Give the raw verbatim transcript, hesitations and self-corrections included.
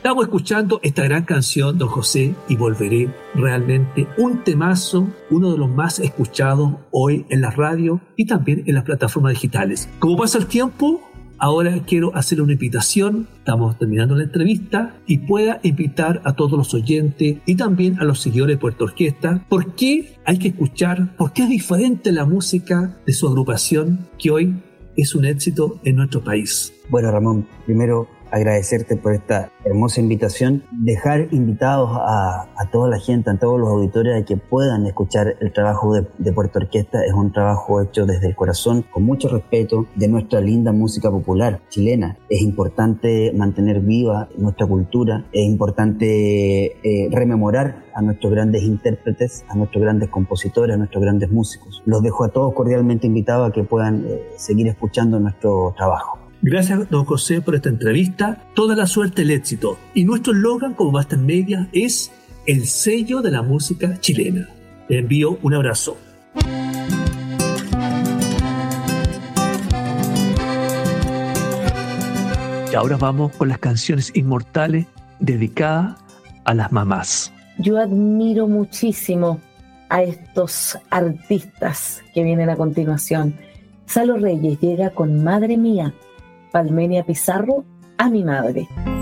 Estamos escuchando esta gran canción, don José, y volveré, realmente un temazo, uno de los más escuchados hoy en la radio y también en las plataformas digitales. Como pasa el tiempo, ahora quiero hacerle una invitación, estamos terminando la entrevista, y pueda invitar a todos los oyentes y también a los seguidores de Puerto Orquesta, por qué hay que escuchar, por qué es diferente la música de su agrupación, que hoy es un éxito en nuestro país. Bueno, Ramón, primero agradecerte por esta hermosa invitación, dejar invitados a, a toda la gente, a todos los auditores, a que puedan escuchar el trabajo de, de Puerto Orquesta. Es un trabajo hecho desde el corazón, con mucho respeto de nuestra linda música popular chilena. Es importante mantener viva nuestra cultura, es importante eh, rememorar a nuestros grandes intérpretes, a nuestros grandes compositores, a nuestros grandes músicos. Los dejo a todos cordialmente invitados a que puedan eh, seguir escuchando nuestro trabajo. Gracias, don José, por esta entrevista. Toda la suerte, el éxito. Y nuestro eslogan como Basta en Media es el sello de la música chilena. Le envío un abrazo. Y ahora vamos con las canciones inmortales dedicadas a las mamás. Yo admiro muchísimo a estos artistas que vienen a continuación. Salo Reyes llega con Madre Mía, Palmenia Pizarro, A mi madre.